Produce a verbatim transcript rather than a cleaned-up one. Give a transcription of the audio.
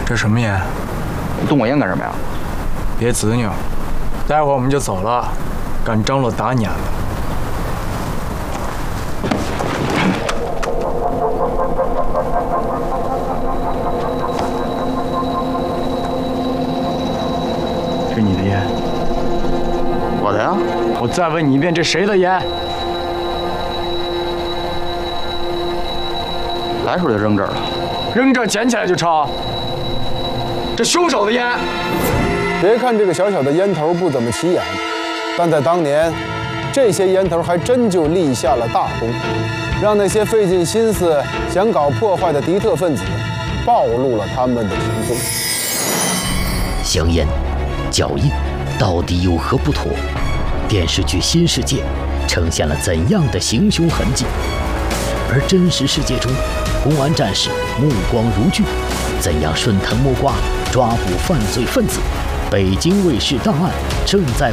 这什么烟？ 你动我烟干什么呀？ 别执拗，待会儿我们就走了，敢张罗打撵的。是你的烟？ 我的呀。 我再问你一遍，这谁的烟？ 来时候就扔这儿了。 扔这儿捡起来就抽。这凶手的烟。 别看这个小小的烟头不怎么起眼，但在当年，这些烟头还真就立下了大功，让那些费尽心思想搞破坏的敌特分子暴露了他们的行踪。 香烟、脚印，到底有何不妥？电视剧《新世界》呈现了怎样的行凶痕迹？而真实世界中，公安战士目光如炬，怎样顺藤摸瓜抓捕犯罪分子？北京卫视档案正在